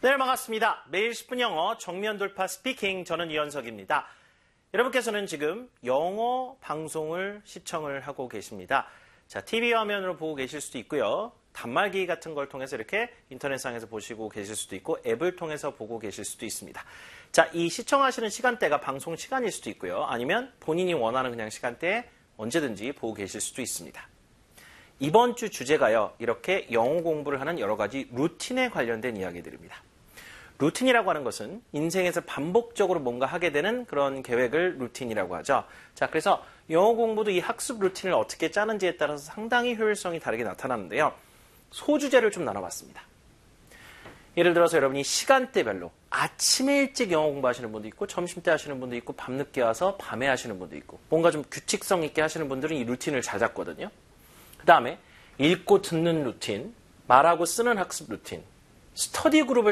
네, 반갑습니다. 매일 10분 영어 정면 돌파 스피킹, 저는 이현석입니다. 여러분께서는 지금 영어 방송을 시청을 하고 계십니다. 자, TV 화면으로 보고 계실 수도 있고요. 단말기 같은 걸 통해서 이렇게 인터넷상에서 보시고 계실 수도 있고 앱을 통해서 보고 계실 수도 있습니다. 자, 이 시청하시는 시간대가 방송 시간일 수도 있고요. 아니면 본인이 원하는 그냥 시간대에 언제든지 보고 계실 수도 있습니다. 이번 주 주제가요, 이렇게 영어 공부를 하는 여러 가지 루틴에 관련된 이야기들입니다. 루틴이라고 하는 것은 인생에서 반복적으로 뭔가 하게 되는 그런 계획을 루틴이라고 하죠. 자, 그래서 영어 공부도 이 학습 루틴을 어떻게 짜는지에 따라서 상당히 효율성이 다르게 나타나는데요. 소주제를 좀 나눠봤습니다. 예를 들어서 여러분이 시간대별로 아침에 일찍 영어 공부하시는 분도 있고 점심때 하시는 분도 있고 밤늦게 와서 밤에 하시는 분도 있고 뭔가 좀 규칙성 있게 하시는 분들은 이 루틴을 잘 잡거든요. 그 다음에 읽고 듣는 루틴, 말하고 쓰는 학습 루틴, 스터디 그룹을